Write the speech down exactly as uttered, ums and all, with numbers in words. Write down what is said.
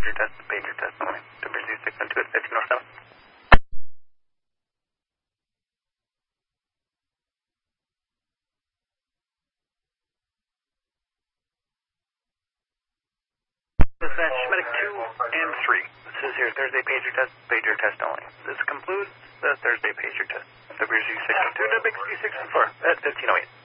pager test, pager test only. W Z six one two at fifteen oh seven. Dispatch, medic two and three. This is your Thursday pager test, pager test only. This concludes the Thursday pager test. W Z six one two, W X Q six one four at fifteen oh eight.